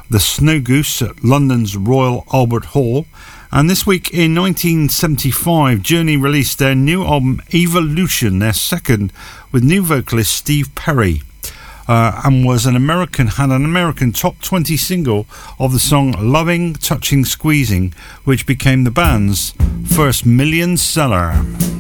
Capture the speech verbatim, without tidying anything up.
The Snow Goose at London's Royal Albert Hall. And this week in nineteen seventy-five, Journey released their new album Evolution, their second, with new vocalist Steve Perry. Uh, and was an American had an American top twenty single of the song Loving, Touching, Squeezing, which became the band's first million seller.